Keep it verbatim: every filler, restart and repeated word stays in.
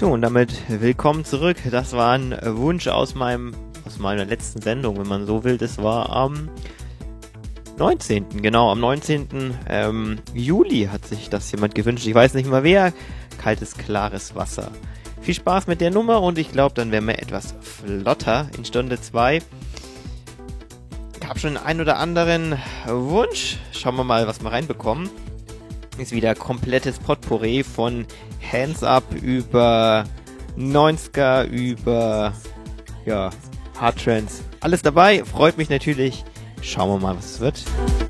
So, und damit willkommen zurück. Das war ein Wunsch aus meinem, aus meiner letzten Sendung, wenn man so will. Das war am neunzehnten Genau, am neunzehnten Ähm, Juli hat sich das jemand gewünscht. Ich weiß nicht mal wer. Kaltes, klares Wasser. Viel Spaß mit der Nummer und ich glaube, dann wären wir etwas flotter in Stunde zwei. Gab schon einen oder anderen Wunsch. Schauen wir mal, was wir reinbekommen. Ist wieder komplettes Potpourri von Hands Up über neunziger, über ja, Hard Trance. Alles dabei, freut mich natürlich. Schauen wir mal, was es wird.